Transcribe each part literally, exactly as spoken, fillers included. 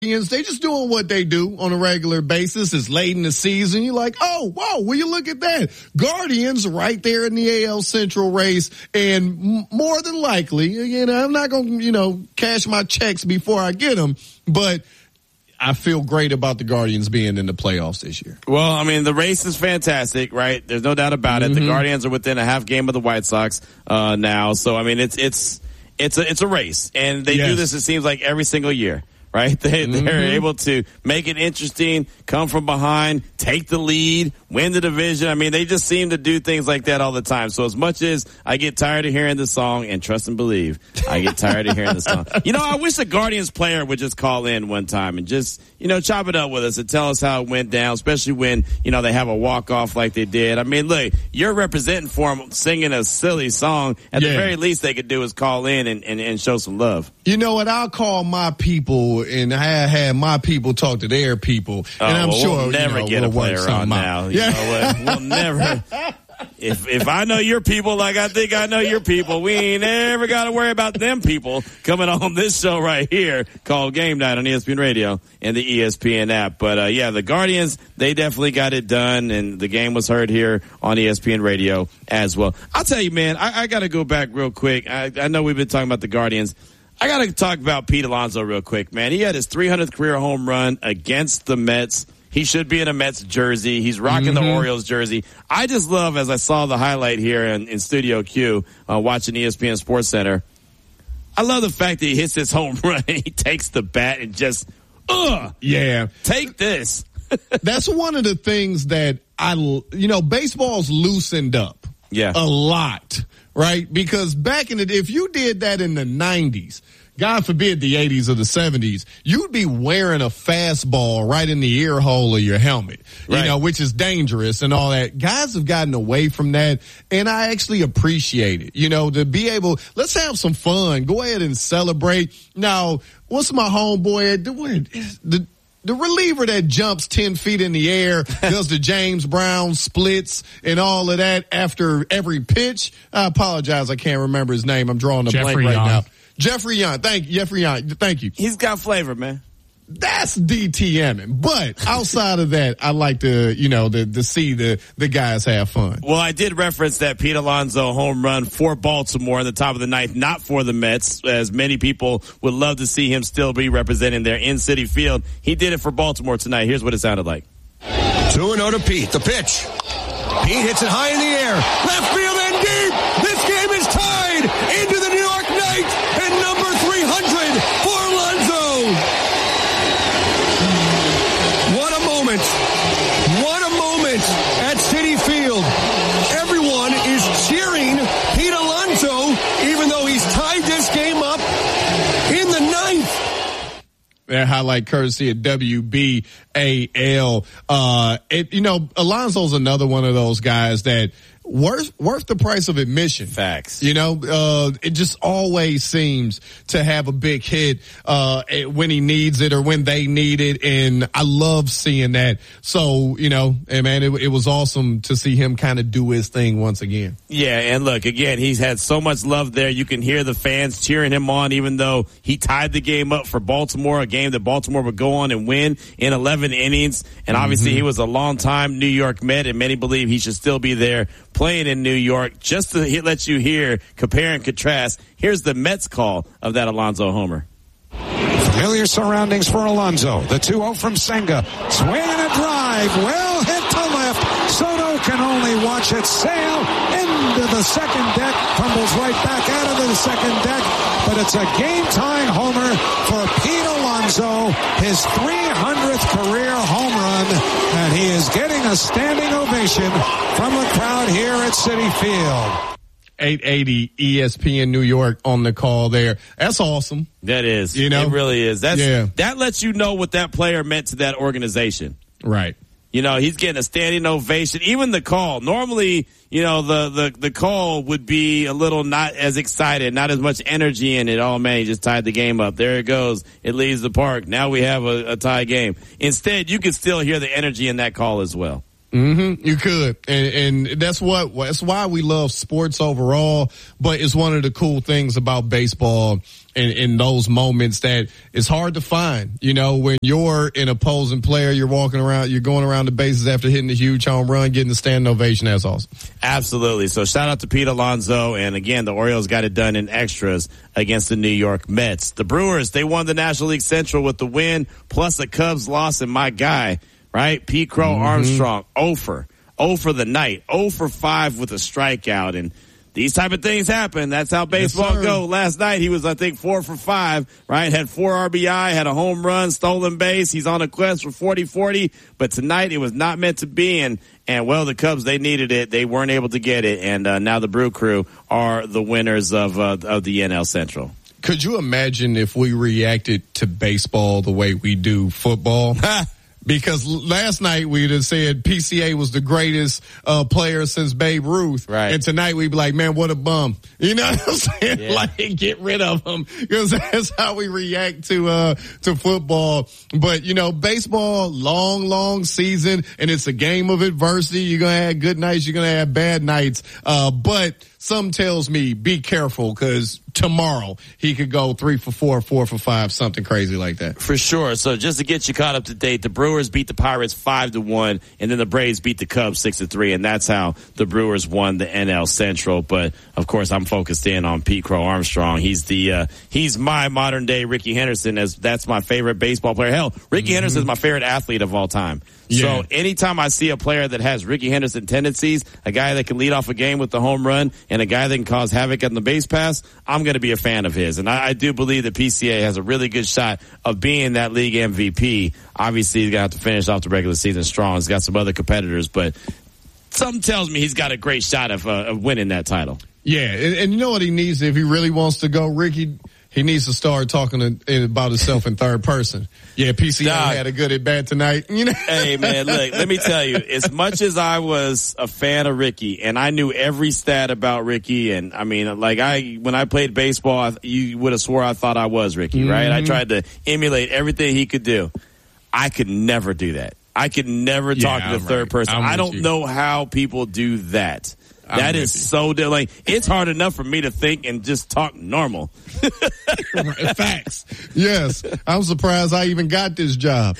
They just doing what they do on a regular basis. It's late in the season. You're like, oh, whoa, will you look at that? Guardians right there in the A L Central race. And m- more than likely, you know, I'm not going to, you know, cash my checks before I get them. But I feel great about the Guardians being in the playoffs this year. Well, I mean, the race is fantastic, right? There's no doubt about it. Mm-hmm. The Guardians are within a half game of the White Sox uh, now. So, I mean, it's it's it's a, it's a race. And they yes. do this, it seems like, every single year. Right? They, mm-hmm. They're able to make it interesting, come from behind, take the lead, win the division. I mean, they just seem to do things like that all the time. So as much as I get tired of hearing the song, and trust and believe, I get tired of hearing the song. You know, I wish a Guardians player would just call in one time and just, you know, chop it up with us and tell us how it went down, especially when, you know, they have a walk-off like they did. I mean, look, you're representing for them singing a silly song. At yeah. the very least they could do is call in and, and, and show some love. You know what? I'll call my people and I had my people talk to their people, oh, and I'm well, sure we'll never you know, get we'll a player on now. You yeah. know what? We'll never. If if I know your people like I think I know your people, we ain't ever got to worry about them people coming on this show right here called Game Night on E S P N Radio and the E S P N app. But uh, yeah, the Guardians, they definitely got it done, and the game was heard here on E S P N Radio as well. I'll tell you, man, I, I got to go back real quick. I, I know we've been talking about the Guardians. I got to talk about Pete Alonso real quick, man. He had his three hundredth career home run against the Mets. He should be in a Mets jersey. He's rocking mm-hmm. the Orioles jersey. I just love, as I saw the highlight here in, in Studio Q, uh, watching E S P N Sports Center, I love the fact that he hits this home run and he takes the bat and just, ugh, yeah, take this. That's one of the things that I, you know, baseball's loosened up yeah. a lot. Right? Because back in the day, if you did that in the nineties, God forbid the eighties or the seventies, you'd be wearing a fastball right in the ear hole of your helmet, right. you know, which is dangerous and all that. Guys have gotten away from that, and I actually appreciate it, you know, to be able, let's have some fun. Go ahead and celebrate. Now, what's my homeboy? The, The reliever that jumps ten feet in the air, does the James Brown splits and all of that after every pitch. I apologize. I can't remember his name. I'm drawing a Jeffrey blank right Young. now. Jeffrey Young. Thank you. Jeffrey Young. Thank you. He's got flavor, man. That's DTMing. But outside of that, I like to, you know, to, to see the, the guys have fun. Well, I did reference that Pete Alonso home run for Baltimore in the top of the ninth, not for the Mets, as many people would love to see him still be representing their in-city field. He did it for Baltimore tonight. Here's what it sounded like. two and oh to Pete. The pitch. Pete hits it high in the air. Left field and deep. This game is tied into the New York Knights and number three hundred for Alonso. What a moment. What a moment at Citi Field. Everyone is cheering Pete Alonso, even though he's tied this game up in the ninth. That highlight courtesy of W B A L. Uh, it, you know, Alonso's another one of those guys that worth worth the price of admission. Facts. You know, uh, it just always seems to have a big hit uh when he needs it or when they need it, and I love seeing that. So, you know, and man, it, it was awesome to see him kind of do his thing once again. Yeah, and look, again, he's had so much love there. You can hear the fans cheering him on, even though he tied the game up for Baltimore, a game that Baltimore would go on and win in eleven innings. And obviously, mm-hmm. he was a long-time New York Met, and many believe he should still be there playing in New York. Just to let you hear, compare and contrast, here's the Mets call of that Alonso homer. Familiar surroundings for Alonso. The two oh from Senga. Swing and a drive. Well hit to left. Soto can only watch it sail into the second deck. Fumbles right back out of the second deck. But it's a game-tying homer for Pete Alonso. His three hundredth career home run. And he is getting a standing ovation from the crowd here at Citi Field. eight eighty E S P N New York on the call there. That's awesome. That is. You know? It really is. That's, yeah. That lets you know what that player meant to that organization. Right. You know, he's getting a standing ovation. Even the call. Normally, you know, the, the, the call would be a little not as excited, not as much energy in it. Oh, man, he just tied the game up. There it goes. It leaves the park. Now we have a, a tie game. Instead, you can still hear the energy in that call as well. Mm-hmm. You could, and, and that's what that's why we love sports overall. But it's one of the cool things about baseball, in, in those moments that it's hard to find. You know, when you're an opposing player, you're walking around, you're going around the bases after hitting a huge home run, getting the standing ovation. That's awesome. Absolutely. So shout out to Pete Alonso, and again, the Orioles got it done in extras against the New York Mets. The Brewers, they won the National League Central with the win, plus a Cubs loss, and my guy. Right? Pete Crow mm-hmm. Armstrong, oh for, oh for the night, oh for five with a strikeout. And these type of things happen. That's how baseball yes, go. Last night, he was, I think, four for five, right? Had four R B I, had a home run, stolen base. He's on a quest for forty forty. But tonight, it was not meant to be. And, and well, the Cubs, they needed it. They weren't able to get it. And uh, now the Brew Crew are the winners of, uh, of the N L Central. Could you imagine if we reacted to baseball the way we do football? Because last night we'd have said P C A was the greatest uh, player since Babe Ruth. Right. And tonight we'd be like, man, what a bum. You know what I'm saying? Yeah. Like, get rid of him. Because that's how we react to, uh, to football. But, you know, baseball, long, long season, and it's a game of adversity. You're going to have good nights. You're going to have bad nights. Uh, but some tells me be careful, because tomorrow he could go three for four, four for five, something crazy like that. For sure. So just to get you caught up to date, the Brewers beat the Pirates five to one, and then the Braves beat the Cubs six to three, and that's how the Brewers won the N L Central. But of course, I'm focused in on Pete Crow Armstrong. He's the uh, he's my modern day Ricky Henderson, as that's my favorite baseball player. Hell, Ricky mm-hmm. Henderson is my favorite athlete of all time. Yeah. So anytime I see a player that has Ricky Henderson tendencies, a guy that can lead off a game with the home run, and a guy that can cause havoc on the base pass, I'm going to be a fan of his. And I, I do believe that P C A has a really good shot of being that league M V P. Obviously, he's going to have to finish off the regular season strong. He's got some other competitors, but something tells me he's got a great shot of, uh, of winning that title. Yeah, and, and you know what he needs if he really wants to go, Ricky? He needs to start talking to, about himself in third person. Yeah, P C A Dog. Had a good at bat tonight. You know? Hey, man, look, let me tell you, as much as I was a fan of Ricky, and I knew every stat about Ricky, and I mean, like I, when I played baseball, I, you would have swore I thought I was Ricky, mm-hmm. right? I tried to emulate everything he could do. I could never do that. I could never yeah, talk to the I'm third right. person. I'm I don't you. know how people do that. I'm that is so, like, it's hard enough for me to think and just talk normal. Facts. Yes. I'm surprised I even got this job.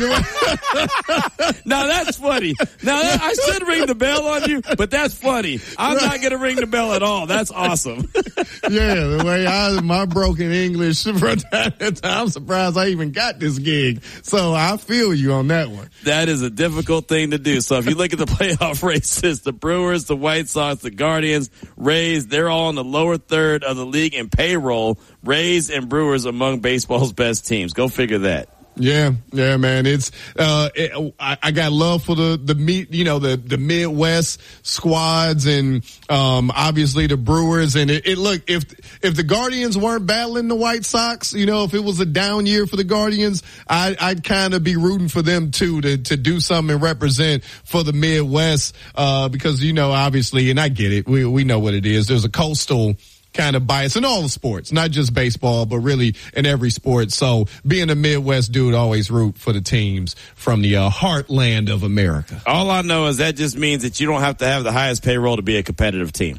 Now that's funny. Now that, I should ring the bell on you, but that's funny. I'm right. not going to ring the bell at all. That's awesome. Yeah, the way I, my broken English, from time to time, I'm surprised I even got this gig. So I feel you on that one. That is a difficult thing to do. So if you look at the playoff races, the Brewers, the White Sox, the Guardians, Rays, they're all in the lower third of the league in payroll. Rays and Brewers among baseball's best teams. Go figure that. Yeah, yeah, man. It's uh, it, I, I got love for the the meet, you know, the the Midwest squads, and um, obviously the Brewers. And it, it look if if the Guardians weren't battling the White Sox, you know, if it was a down year for the Guardians, I, I'd kind of be rooting for them too to to do something and represent for the Midwest, uh, because you know, obviously, and I get it, we we know what it is. There's a coastal kind of bias in all the sports, not just baseball, but really in every sport. So being a Midwest dude, always root for the teams from the uh, heartland of America. All I know is that just means that you don't have to have the highest payroll to be a competitive team.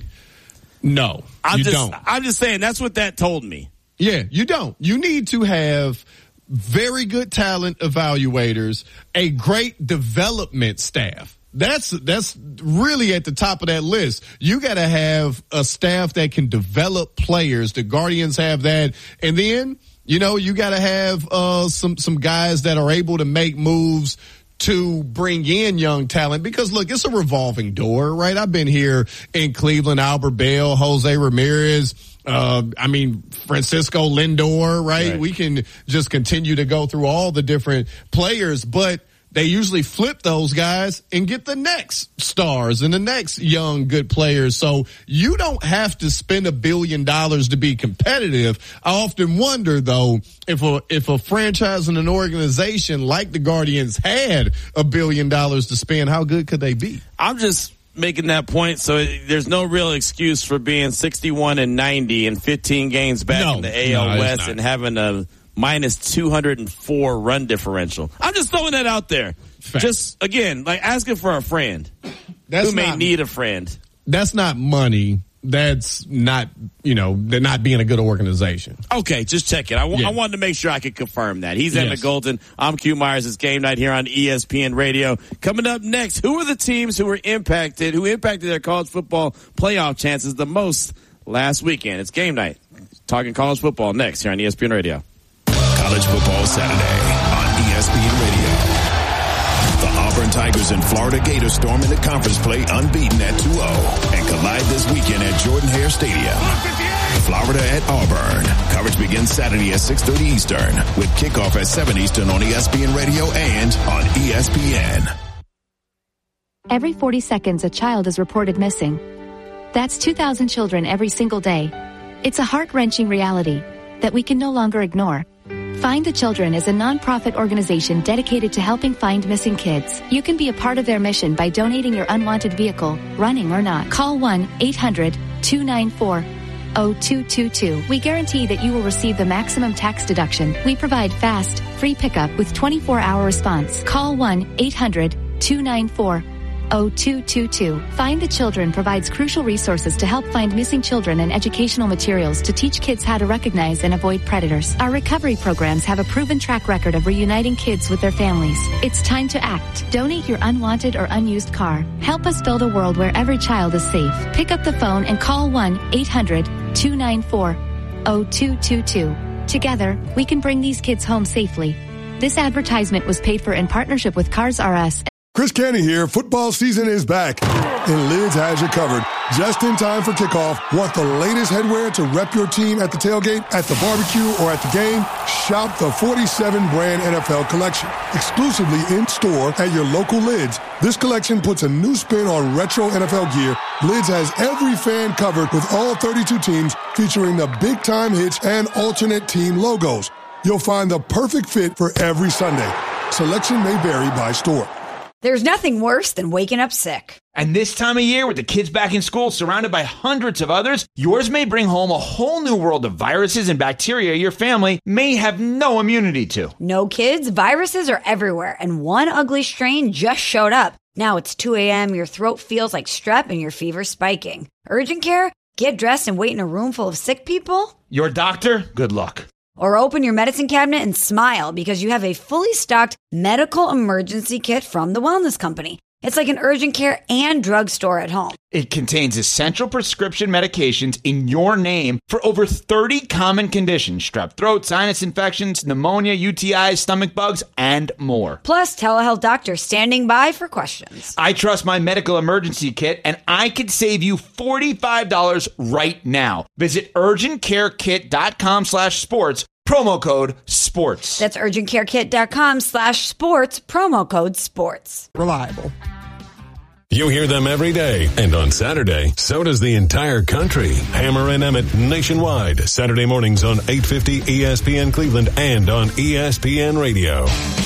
No, I'm you just, don't. I'm just saying that's what that told me. Yeah, you don't. You need to have very good talent evaluators, a great development staff. That's, that's really at the top of that list. You gotta have a staff that can develop players. The Guardians have that. And then, you know, you gotta have, uh, some, some guys that are able to make moves to bring in young talent, because look, it's a revolving door, right? I've been here in Cleveland, Albert Bell, Jose Ramirez, uh, I mean, Francisco Lindor, right? right? We can just continue to go through all the different players, but they usually flip those guys and get the next stars and the next young, good players. So you don't have to spend a billion dollars to be competitive. I often wonder, though, if a, if a franchise and an organization like the Guardians had a billion dollars to spend, how good could they be? I'm just making that point, so there's no real excuse for being sixty-one and ninety and fifteen games back no, in the A L no, West and having a minus two hundred four run differential. I'm just throwing that out there. Fact. Just, again, like asking for a friend That's who may not, need a friend. That's not money. That's not, you know, they're not being a good organization. Okay, just check it. I, w- yeah. I wanted to make sure I could confirm that. He's Yes. Emmett Golden. I'm Q Myers. It's Game Night here on E S P N Radio. Coming up next, who are the teams who were impacted, who impacted their college football playoff chances the most last weekend? It's Game Night. Talking college football next here on E S P N Radio. College Football Saturday on E S P N Radio. The Auburn Tigers and Florida Gators storm into conference play unbeaten at two oh and collide this weekend at Jordan-Hare Stadium. Florida at Auburn. Coverage begins Saturday at six thirty Eastern with kickoff at seven Eastern on E S P N Radio and on E S P N. Every forty seconds, a child is reported missing. That's two thousand children every single day. It's a heart-wrenching reality that we can no longer ignore. Find the Children is a non-profit organization dedicated to helping find missing kids. You can be a part of their mission by donating your unwanted vehicle, running or not. Call one eight hundred two nine four oh two two two. We guarantee that you will receive the maximum tax deduction. We provide fast, free pickup with twenty-four hour response. Call one eight hundred two nine four oh two two two. Find the Children provides crucial resources to help find missing children and educational materials to teach kids how to recognize and avoid predators. Our recovery programs have a proven track record of reuniting kids with their families. It's time to act. Donate your unwanted or unused car. Help us build a world where every child is safe. Pick up the phone and call one eight hundred two nine four oh two two two. Together, we can bring these kids home safely. This advertisement was paid for in partnership with Cars R Us. Chris Canty here. Football season is back, and Lids has you covered. Just in time for kickoff. Want the latest headwear to rep your team at the tailgate, at the barbecue, or at the game? Shop the forty-seven brand N F L collection, exclusively in store at your local Lids. This collection puts a new spin on retro N F L gear. Lids has every fan covered with all thirty-two teams, featuring the big time hits and alternate team logos. You'll find the perfect fit for every Sunday. Selection may vary by store. There's nothing worse than waking up sick. And this time of year, with the kids back in school, surrounded by hundreds of others, yours may bring home a whole new world of viruses and bacteria your family may have no immunity to. No kids, viruses are everywhere, and one ugly strain just showed up. Now it's two a.m., your throat feels like strep, and your fever's spiking. Urgent care? Get dressed and wait in a room full of sick people? Your doctor? Good luck. Or open your medicine cabinet and smile because you have a fully stocked medical emergency kit from the Wellness Company. It's like an urgent care and drugstore at home. It contains essential prescription medications in your name for over thirty common conditions: strep throat, sinus infections, pneumonia, U T Is, stomach bugs, and more. Plus, telehealth doctors standing by for questions. I trust my medical emergency kit, and I could save you forty-five dollars right now. Visit urgentcarekit.com slash sports, promo code sports. That's urgentcarekit.com slash sports, promo code sports. Reliable. You hear them every day, and on Saturday, so does the entire country. Hammer and Emmett nationwide, Saturday mornings on eight fifty E S P N Cleveland and on E S P N Radio.